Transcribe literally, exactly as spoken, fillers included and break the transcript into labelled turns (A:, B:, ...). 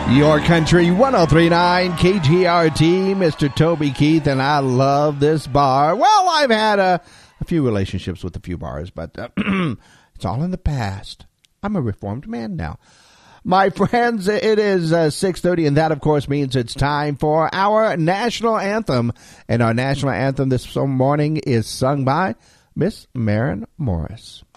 A: Your Country one oh three point nine K G R T, Mister Toby Keith, and I love this bar. Well, I've had a, a few relationships with a few bars, but uh, it's all in the past. I'm a reformed man now. My friends, it is uh, six thirty, and that, of course, means it's time for our national anthem. And our national anthem this morning is sung by Miss Maren Morris.